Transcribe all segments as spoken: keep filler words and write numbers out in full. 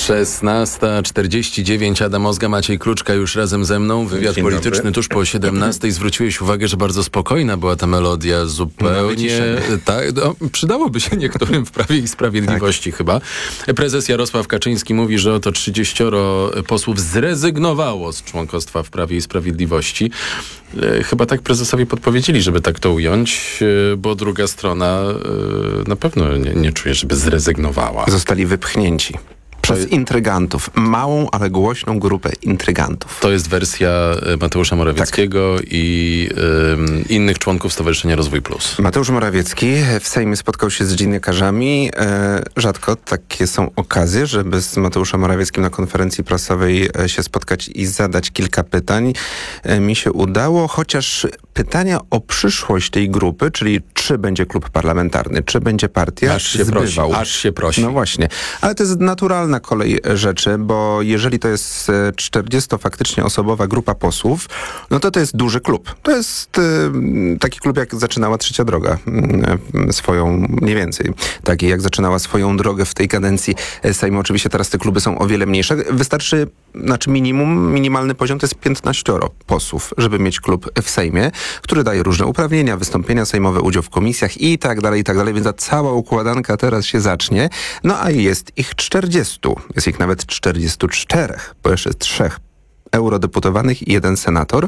szesnasta czterdzieści dziewięć. Adam Ozga, Maciej Kluczka już razem ze mną. Wywiad Dzień polityczny dobry. tuż po siedemnastej. Zwróciłeś uwagę, że bardzo spokojna była ta melodia. Zupełnie. Tak, no, przydałoby się niektórym w Prawie i Sprawiedliwości tak. chyba. Prezes Jarosław Kaczyński mówi, że oto trzydzieścioro posłów zrezygnowało z członkostwa w Prawie i Sprawiedliwości. Chyba tak prezesowi podpowiedzieli, żeby tak to ująć, bo druga strona na pewno nie, nie czuje, żeby zrezygnowała. Zostali wypchnięci przez jest... intrygantów. Małą, ale głośną grupę intrygantów. To jest wersja Mateusza Morawieckiego tak. i y, innych członków Stowarzyszenia Rozwój Plus. Mateusz Morawiecki w Sejmie spotkał się z dziennikarzami. E, rzadko takie są okazje, żeby z Mateuszem Morawieckim na konferencji prasowej się spotkać i zadać kilka pytań. E, mi się udało, chociaż pytania o przyszłość tej grupy, czyli czy będzie klub parlamentarny, czy będzie partia, aż się zbywał. prosi, aż się prosi. No właśnie. Ale to jest naturalna kolej rzeczy, bo jeżeli to jest czterdziesto faktycznie osobowa grupa posłów, no to to jest duży klub. To jest y, taki klub, jak zaczynała Trzecia Droga y, swoją, mniej więcej, taki jak zaczynała swoją drogę w tej kadencji Sejmu. Oczywiście teraz te kluby są o wiele mniejsze. Wystarczy, znaczy minimum, minimalny poziom to jest piętnaścioro posłów, żeby mieć klub w Sejmie, który daje różne uprawnienia, wystąpienia sejmowe, udział w komisjach i tak dalej, i tak dalej, więc ta cała układanka teraz się zacznie. No a jest ich czterdziestu. Jest ich nawet czterdziestu czterech, bo jeszcze trzech eurodeputowanych i jeden senator.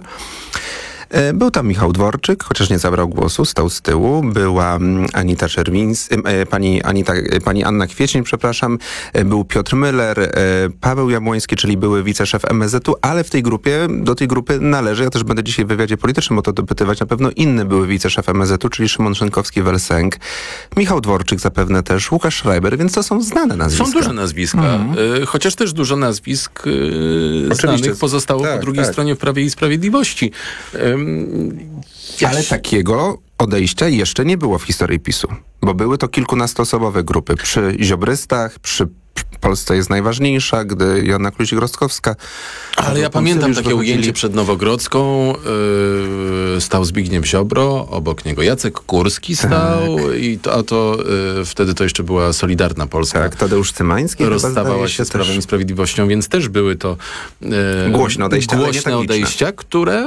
Był tam Michał Dworczyk, chociaż nie zabrał głosu, stał z tyłu. Była Anita Czerwińska, pani, Anita, pani Anna Kwiecień, przepraszam. Był Piotr Müller, Paweł Jabłoński, czyli były wiceszef M S Z u, ale w tej grupie, do tej grupy należy, ja też będę dzisiaj w wywiadzie politycznym o to dopytywać, na pewno inny były wiceszef M S Z u, czyli Szymon Szynkowski-Welsenk, Michał Dworczyk zapewne też, Łukasz Schreiber, więc to są znane nazwiska. Są duże nazwiska, mhm. chociaż też dużo nazwisk znanych pozostało tak, po drugiej tak. stronie w Prawie i Sprawiedliwości. Ale takiego odejścia jeszcze nie było w historii PiSu, bo były to kilkunastoosobowe grupy. Przy Ziobrystach, przy Polsce jest najważniejsza, gdy Joanna Kluzik-Rostkowska... Ale ja pamiętam takie ujęcie przed Nowogrodzką. Yy, stał Zbigniew Ziobro, obok niego Jacek Kurski stał, tak. i to, a to yy, wtedy to jeszcze była Solidarna Polska. Tak, Tadeusz Cymański rozstawała się z Prawem i Sprawiedliwością, więc też były to yy, głośne odejścia, głośne odejścia, które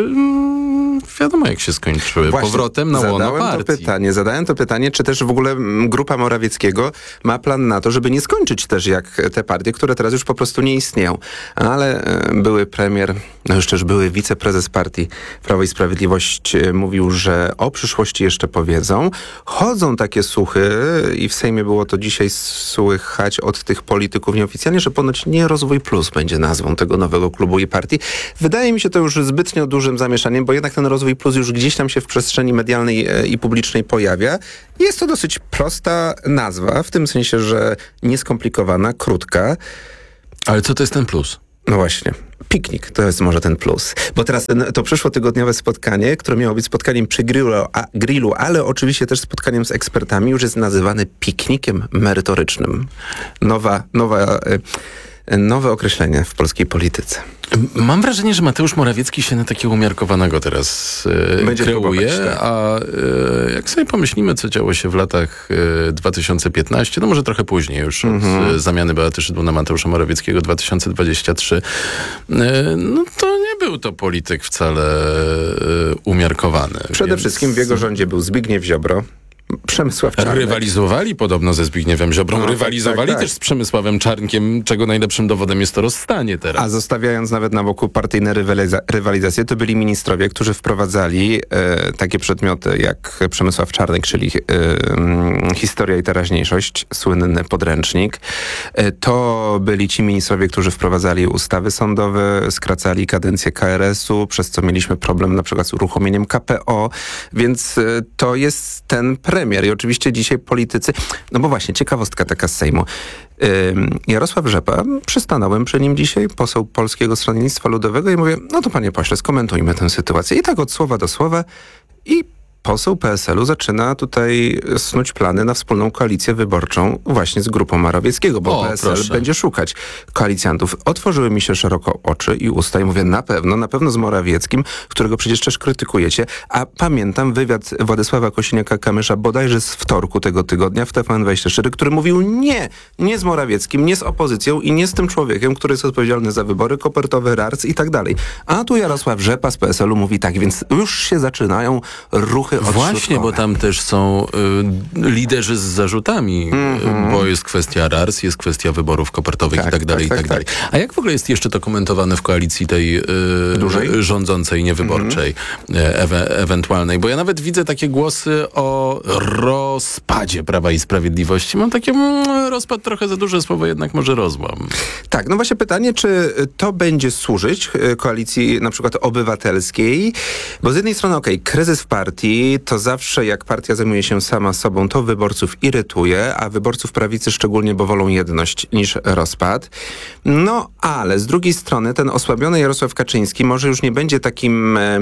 yy, wiadomo jak się skończyły. Właśnie, powrotem na łono zadałem partii. To pytanie, zadałem to pytanie, czy też w ogóle grupa Morawieckiego ma plan na to, żeby nie skończyć też jak te partie, które teraz już po prostu nie istnieją. Ale były premier, no już też były wiceprezes partii Prawo i Sprawiedliwość mówił, że o przyszłości jeszcze powiedzą. Chodzą takie słuchy i w Sejmie było to dzisiaj słychać od tych polityków nieoficjalnie, że ponoć nie Rozwój Plus będzie nazwą tego nowego klubu i partii. Wydaje mi się to już zbytnio dużym zamieszaniem, bo jednak ten Rozwój Plus już gdzieś tam się w przestrzeni medialnej i publicznej pojawia. Jest to dosyć prosta nazwa, w tym sensie, że nieskomplikowana, krótka. Ale co to jest ten plus? No właśnie. Piknik to jest może ten plus. Bo teraz ten, to przyszłotygodniowe spotkanie, które miało być spotkaniem przy grillu, a, grillu, ale oczywiście też spotkaniem z ekspertami, już jest nazywane piknikiem merytorycznym. Nowa, nowa, y, nowe określenie w polskiej polityce. Mam wrażenie, że Mateusz Morawiecki się na takiego umiarkowanego teraz e, kreuje, tak. a e, jak sobie pomyślimy, co działo się w latach e, dwa tysiące piętnaście, no może trochę później już od mm-hmm. e, zamiany Beaty Szydło na Mateusza Morawieckiego dwa tysiące dwudziesty trzeci, e, no to nie był to polityk wcale e, umiarkowany. Przede więc... wszystkim w jego rządzie był Zbigniew Ziobro, Przemysław Czarnek. Rywalizowali podobno ze Zbigniewem Ziobrą. No, Rywalizowali tak, tak, też tak. z Przemysławem Czarnkiem, czego najlepszym dowodem jest to rozstanie teraz. A zostawiając nawet na boku partyjne rywaliza- rywalizacje, to byli ministrowie, którzy wprowadzali e, takie przedmioty jak Przemysław Czarnek, czyli e, historia i teraźniejszość, słynny podręcznik. E, to byli ci ministrowie, którzy wprowadzali ustawy sądowe, skracali kadencję K R S u, przez co mieliśmy problem na przykład z uruchomieniem K P O, więc e, to jest ten premier. I oczywiście dzisiaj politycy... No bo właśnie, ciekawostka taka z Sejmu. Yy, Jarosław Rzepa, przystanąłem przy nim dzisiaj, poseł Polskiego Stronnictwa Ludowego i mówię, no to panie pośle, skomentujmy tę sytuację. I tak od słowa do słowa i poseł P S L u zaczyna tutaj snuć plany na wspólną koalicję wyborczą właśnie z grupą Morawieckiego, bo O, P S L proszę. będzie szukać koalicjantów. Otworzyły mi się szeroko oczy i usta i mówię, na pewno, na pewno z Morawieckim, którego przecież też krytykujecie, a pamiętam wywiad Władysława Kosiniaka-Kamysza bodajże z wtorku tego tygodnia w T V N dwadzieścia cztery, który mówił nie, nie z Morawieckim, nie z opozycją i nie z tym człowiekiem, który jest odpowiedzialny za wybory kopertowe, R A R C i tak dalej. A tu Jarosław Rzepa z P S L u mówi tak, więc już się zaczynają ruchy odśrodkowe. Właśnie, bo tam też są y, liderzy z zarzutami, mm-hmm. bo jest kwestia R A R C, jest kwestia wyborów kopertowych Tak, i tak dalej, tak, i tak, tak, dalej. A jak w ogóle jest jeszcze to komentowane w koalicji tej y, Dużej? rządzącej, niewyborczej, mm-hmm. ewe, ewentualnej? Bo ja nawet widzę takie głosy o rozpadzie Prawa i Sprawiedliwości. Mam takie, mm, rozpad trochę za duże słowo, jednak może rozłam. Tak, no właśnie pytanie, czy to będzie służyć y, koalicji na przykład obywatelskiej? Bo z jednej strony, okej, okay, kryzys w partii, to zawsze jak partia zajmuje się sama sobą, to wyborców irytuje, a wyborców prawicy szczególnie, bo wolą jedność niż rozpad. No, ale z drugiej strony ten osłabiony Jarosław Kaczyński może już nie będzie takim... E,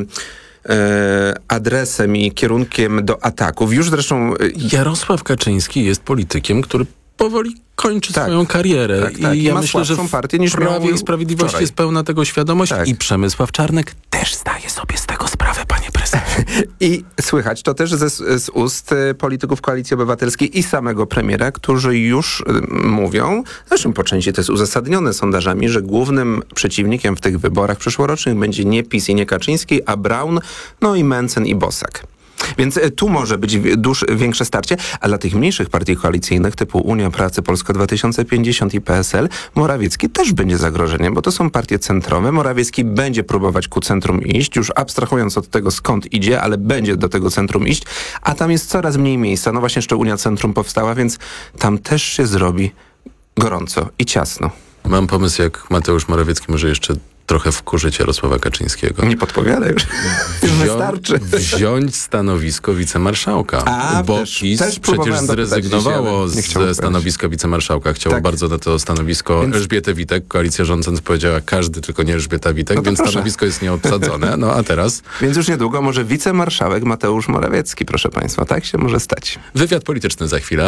E, adresem i kierunkiem do ataków. Już zresztą... E, Jarosław Kaczyński jest politykiem, który powoli kończy tak, swoją karierę. Tak, tak. I I ja ma myślę, że w partię niż Prawie i Sprawiedliwości wczoraj. jest pełna tego świadomość Tak. i Przemysław Czarnek też zdaje sobie z tego sprawę, panie prezydencie. I słychać to też ze, z ust y, polityków Koalicji Obywatelskiej i samego premiera, którzy już y, mówią, zresztą po części to jest uzasadnione sondażami, że głównym przeciwnikiem w tych wyborach przyszłorocznych będzie nie PiS i nie Kaczyński, a Braun, no i Mencen i Bosak. Więc tu może być duż, większe starcie, a dla tych mniejszych partii koalicyjnych typu Unia Pracy, Polska dwa tysiące pięćdziesiąt i P S L Morawiecki też będzie zagrożeniem, bo to są partie centrowe. Morawiecki będzie próbować ku centrum iść, już abstrahując od tego skąd idzie, ale będzie do tego centrum iść, a tam jest coraz mniej miejsca. No właśnie jeszcze Unia Centrum powstała, więc tam też się zrobi gorąco i ciasno. Mam pomysł, jak Mateusz Morawiecki może jeszcze trochę wkurzyć Jarosława Kaczyńskiego. Nie podpowiada już. Już Wzią, wystarczy. Wziąć stanowisko wicemarszałka. A, bo też- PiS też przecież próbowałem dopytać zrezygnowało dzisiaj, ale nie chciał ze stanowiska wicemarszałka. Chciało Tak. bardzo na to stanowisko Więc- Elżbietę Witek. Koalicja rządząca powiedziała każdy, tylko nie Elżbieta Witek, No to więc proszę. stanowisko jest nieobsadzone. No a teraz Więc już niedługo może wicemarszałek Mateusz Morawiecki, proszę państwa. Tak się może stać. wywiad polityczny za chwilę.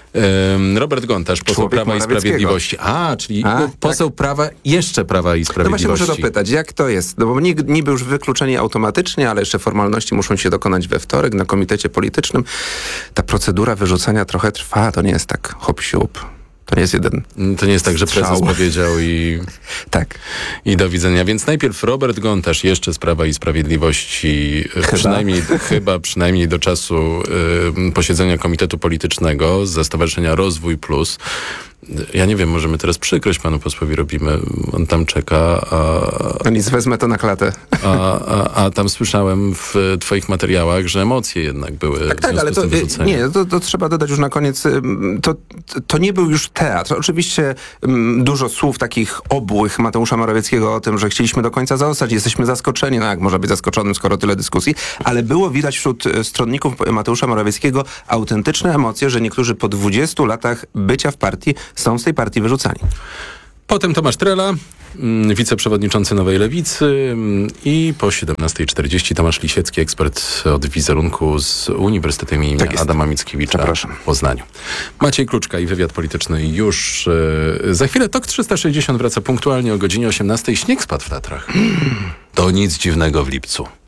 Um, Robert Gontarz, poseł Człowiek Prawa i Morawieckiego. Sprawiedliwości. A, czyli A, poseł Prawa, jeszcze Prawa i No właśnie Sprawiedliwości. muszę dopytać, jak to jest? No bo niby, niby już wykluczeni automatycznie, ale jeszcze formalności muszą się dokonać we wtorek na komitecie politycznym. Ta procedura wyrzucania trochę trwa, to nie jest tak hop-siup. To nie jest jeden To nie jest tak, że prezes strzał. powiedział i... Tak. I do widzenia. Więc najpierw Robert Gontarz jeszcze z Prawa i Sprawiedliwości, chyba. przynajmniej chyba przynajmniej do czasu y, posiedzenia Komitetu Politycznego ze Stowarzyszenia Rozwój Plus. Ja nie wiem, może my teraz przykrość panu posłowi robimy. On tam czeka, a, No nic, wezmę to na klatę. a, a, a tam słyszałem w twoich materiałach, że emocje jednak były Tak, w tak, związku ale z to, tym wyrzuceniem. nie, to, to trzeba dodać już na koniec, ym, to, to nie był już teatr. Oczywiście ym, dużo słów takich obłych Mateusza Morawieckiego o tym, że chcieliśmy do końca zaostać, jesteśmy zaskoczeni, no jak można być zaskoczonym, skoro tyle dyskusji, ale było widać wśród y, stronników Mateusza Morawieckiego autentyczne emocje, że niektórzy po dwudziestu latach bycia w partii są z tej partii wyrzucani. Potem Tomasz Trela, mm, wiceprzewodniczący Nowej Lewicy mm, i po siedemnastej czterdzieści Tomasz Lisiecki, ekspert od wizerunku z Uniwersytetu imienia Tak jest. Adama Mickiewicza Zapraszam. w Poznaniu. Maciej Kluczka i wywiad polityczny już e, za chwilę. Tok trzysta sześćdziesiąt wraca punktualnie o godzinie osiemnastej. Śnieg spadł w Tatrach. To nic dziwnego w lipcu.